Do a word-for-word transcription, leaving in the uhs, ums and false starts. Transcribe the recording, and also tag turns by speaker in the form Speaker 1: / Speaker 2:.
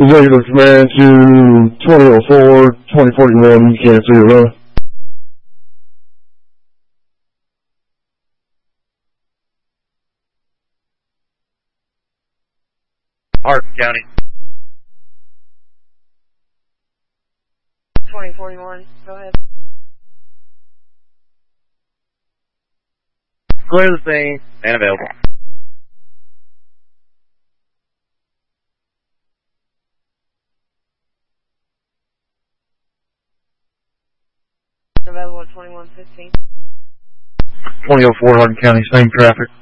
Speaker 1: Executive command to twenty oh four, twenty forty-one, Kansas City, Aurora.
Speaker 2: Hardin County.
Speaker 3: twenty forty-one, go ahead.
Speaker 2: Clear the scene and available.
Speaker 3: Available at twenty-one fifteen.
Speaker 1: twenty oh four, Hardin County, same traffic.